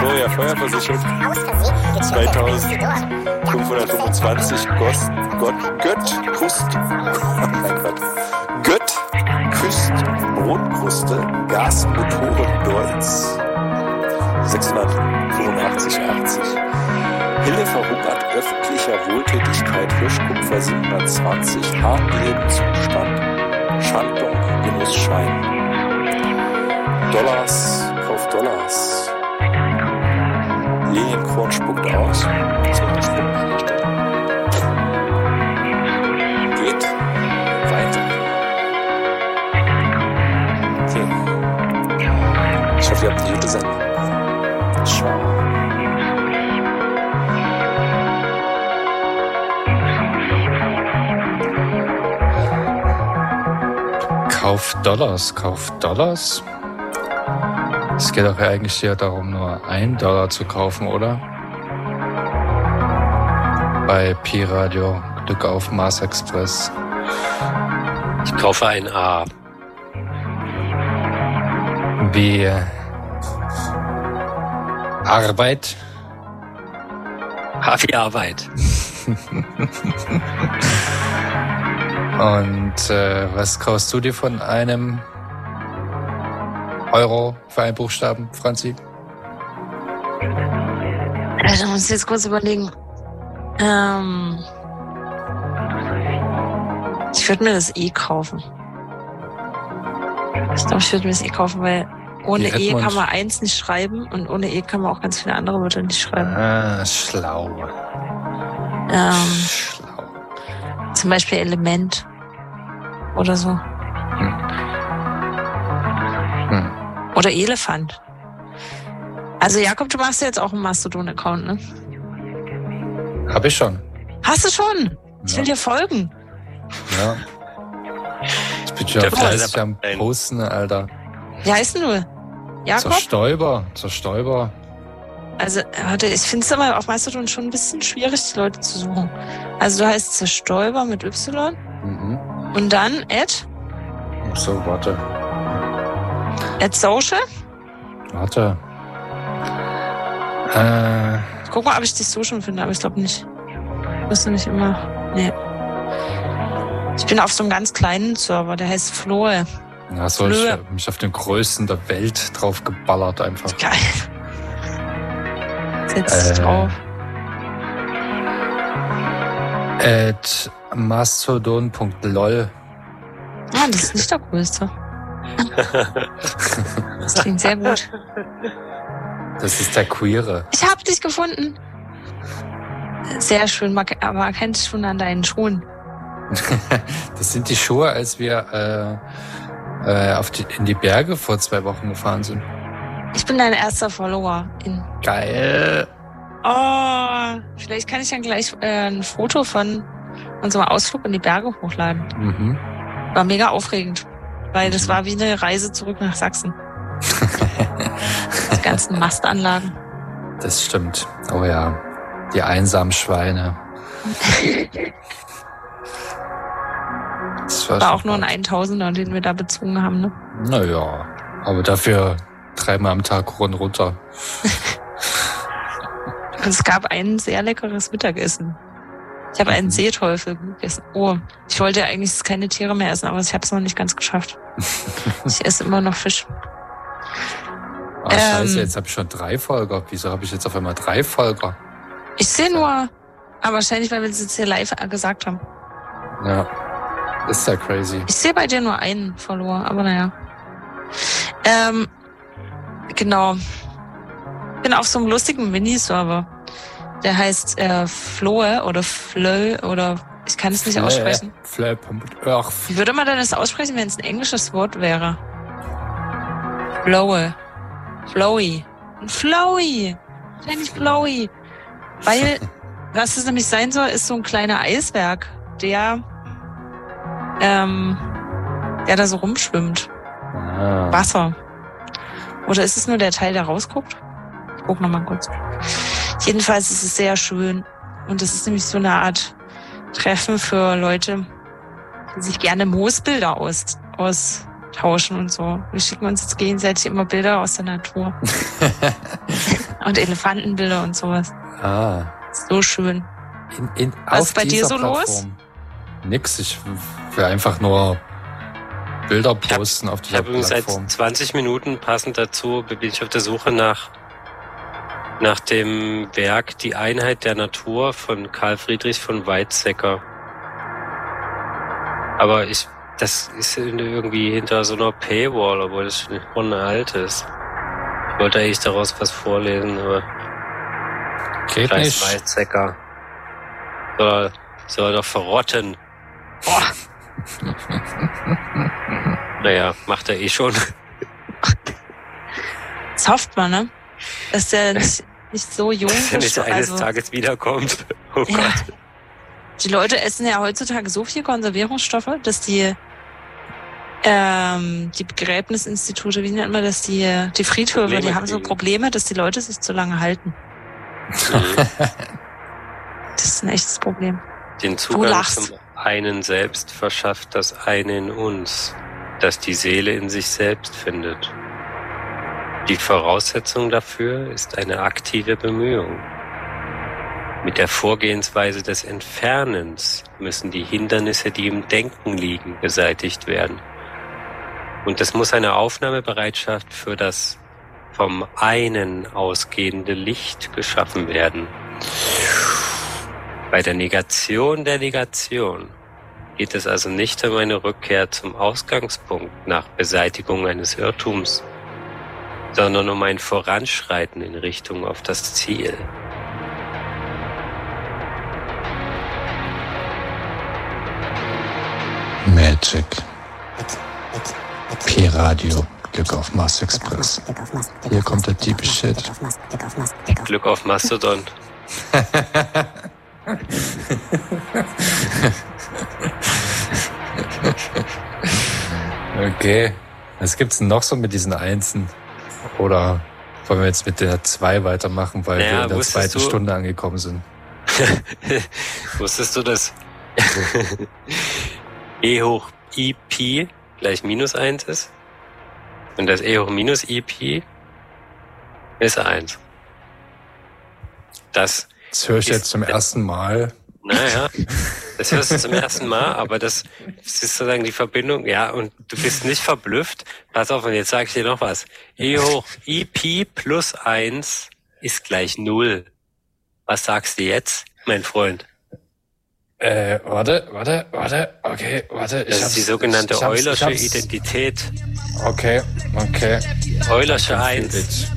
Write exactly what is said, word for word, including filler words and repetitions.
vorher Feuerversicherung zweitausendfünfhundertfünfundzwanzig Gott, Gott, Gött, Krust, mein Gott, Gött, Küst, Brotkruste, Gasmotorendolz, sechshundertfünfundachtzig achtzig. Hille verhungert öffentlicher Wohltätigkeit, Hirschkupfer siebenhundertzwanzig, Hartlebenszustand, Schandung, Genussschein. Dollars, Kauf Dollars. Lilienkron spuckt aus. So, das spuckt nicht. Geht weiter. Okay. Ich hoffe, ihr habt die gute Sendung. Ciao. Kauf Dollars, kauf Dollars. Es geht doch eigentlich hier darum, nur einen Dollar zu kaufen, oder? Bei Pi-Radio, Glück auf Mars Express. Ich kaufe ein A. Wie Arbeit. A wie Arbeit. Und äh, was kaufst du dir von einem Euro für einen Buchstaben, Franzi? Also, muss ich jetzt kurz überlegen. Ähm, ich würde mir das E kaufen. Ich glaube, ich würde mir das E kaufen, weil ohne E kann man eins nicht schreiben und ohne E kann man auch ganz viele andere Wörter nicht schreiben. Ah, schlau. Ähm, schlau. Zum Beispiel Element oder so. Hm. Hm. Oder Elefant. Also Jakob, du machst ja jetzt auch einen Mastodon-Account, ne? Hab ich schon. Hast du schon? Ich Ja. will dir folgen. Ja. Ich bin schon Der fleißig Fleiß am Posten, Alter. Wie heißt denn du? Jakob? Zerstäuber, Zerstäuber. Also, warte, ich finde es aber auf Mastodon schon ein bisschen schwierig, die Leute zu suchen. Also du heißt Zerstäuber mit Y Mhm. und dann at, So, warte. at social. Warte. Äh, Guck mal, ob ich dich so schon finde, aber ich glaube nicht. Musst du nicht immer. Nee. Ich bin auf so einem ganz kleinen Server, der heißt Floe. na, so, ich Flöhe. hab mich auf den größten der Welt drauf geballert einfach. Geil. Setz dich Äh. drauf. At mastodon.lol. Ah, das ist nicht der größte. Das klingt sehr gut. Das ist der Queere. Ich hab dich gefunden. Sehr schön, man, aber man kennt dich schon an deinen Schuhen. Das sind die Schuhe, als wir äh, äh, auf die, in die Berge vor zwei Wochen gefahren sind. Ich bin dein erster Follower. In Geil. oh, vielleicht kann ich dann gleich äh, ein Foto von unserem Ausflug in die Berge hochladen. Mhm. War mega aufregend, weil das war wie eine Reise zurück nach Sachsen. Die ganzen Mastanlagen. Das stimmt. Oh ja. Die einsamen Schweine. Das war, War schon auch nur ein hart. Eintausender, den wir da bezogen haben, ne? Naja, aber dafür dreimal am Tag rund runter. Und es gab ein sehr leckeres Mittagessen. Ich habe einen Seeteufel gegessen. Oh, ich wollte ja eigentlich keine Tiere mehr essen, aber ich habe es noch nicht ganz geschafft. Ich esse immer noch Fisch. Ah, scheiße, Ähm. jetzt habe ich schon drei Folger. Wieso habe ich jetzt auf einmal drei Folger? Ich sehe nur, aber wahrscheinlich, weil wir es jetzt hier live gesagt haben. Ja, ist ja crazy. Ich sehe bei dir nur einen Follower, aber naja. Ähm, genau. Bin auf so einem lustigen Miniserver. Der heißt äh, Floe oder Flö oder ich kann es nicht aussprechen. Flö, ach, Wie würde man denn das aussprechen, wenn es ein englisches Wort wäre? Floe. Flowy. Flowy. Kleines Flowy. Weil, was es nämlich sein soll, ist so ein kleiner Eisberg, der, ähm, der da so rumschwimmt. ah. Wasser. Oder ist es nur der Teil, der rausguckt? Ich guck nochmal kurz. Jedenfalls ist es sehr schön. Und es ist nämlich so eine Art Treffen für Leute, die sich gerne Moosbilder aus, austauschen und so. Wir schicken uns jetzt gegenseitig immer Bilder aus der Natur. Und Elefantenbilder und sowas. Ah. So schön. In, in, Was auf ist bei dir dieser so Plattform. los? Nix, ich will einfach nur Bilder Ich hab- posten auf Ich dieser habe übrigens seit Plattform. zwanzig Minuten passend dazu, bin ich auf der Suche nach, nach dem Werk Die Einheit der Natur von Karl Friedrich von Weizsäcker. Aber ich, das ist irgendwie hinter so einer Paywall, obwohl das schon alt ist. Ich wollte eigentlich daraus was vorlesen, aber Geht Kreis nicht. Weizsäcker soll, soll doch verrotten. Naja, macht er eh schon. Das hofft man, ne? Dass der nicht, nicht so jung Wenn es ist. eines Also, Tages wiederkommt. Oh ja. Gott. Die Leute essen ja heutzutage so viel Konservierungsstoffe, dass die ähm, die Begräbnisinstitute, wie nennt man das, die, die Friedhöfe, Probleme die haben so kriegen. Probleme, dass die Leute sich zu lange halten. Das ist ein echtes Problem. Den Zugang lachst. zum einen selbst verschafft das eine in uns, das die Seele in sich selbst findet. Die Voraussetzung dafür ist eine aktive Bemühung. Mit der Vorgehensweise des Entfernens müssen die Hindernisse, die im Denken liegen, beseitigt werden. Und es muss eine Aufnahmebereitschaft für das vom einen ausgehende Licht geschaffen werden. Bei der Negation der Negation geht es also nicht um eine Rückkehr zum Ausgangspunkt nach Beseitigung eines Irrtums, sondern um ein Voranschreiten in Richtung auf das Ziel. Magic. P-Radio. Glück auf Mars Express. Hier kommt der Deep Shit. Glück auf Mastodon. Okay. Was gibt's denn noch so mit diesen Einsen? Oder wollen wir jetzt mit der zwei weitermachen, weil Naja, wir in der wusstest zweiten du- Stunde angekommen sind? Wusstest du, dass E hoch I Pi gleich minus eins ist? Und das E hoch minus I Pi ist eins. Das, Das höre ich Ist- jetzt zum ersten Mal. naja, das hörst du zum ersten Mal, aber das ist sozusagen die Verbindung. Ja, und du bist nicht verblüfft. Pass auf, und jetzt sage ich dir noch was. E hoch I Pi plus eins ist gleich null. Was sagst du jetzt, mein Freund? Äh, warte, warte, warte, okay, warte. Das ist die sogenannte ich hab's- ich Eulersche hab's- Identität. Okay, okay. Eulersche eins. It.